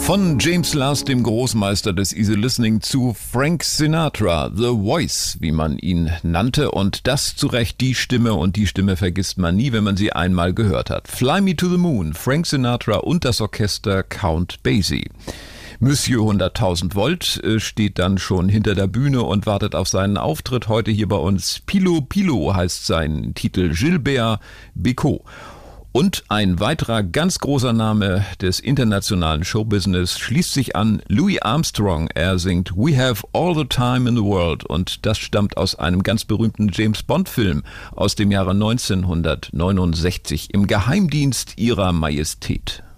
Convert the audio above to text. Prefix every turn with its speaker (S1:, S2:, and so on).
S1: Von James Last, dem Großmeister des Easy Listening, zu Frank Sinatra, The Voice, wie man ihn nannte. Und das zu Recht die Stimme, und die Stimme vergisst man nie, wenn man sie einmal gehört hat. Fly Me to the Moon, Frank Sinatra und das Orchester Count Basie. Monsieur 100.000 Volt steht dann schon hinter der Bühne und wartet auf seinen Auftritt heute hier bei uns. Pilo Pilo heißt sein Titel, Gilbert Bécaud. Und ein weiterer ganz großer Name des internationalen Showbusiness schließt sich an, Louis Armstrong. Er singt We Have All the Time in the World, und das stammt aus einem ganz berühmten James-Bond-Film aus dem Jahre 1969, Im Geheimdienst Ihrer Majestät.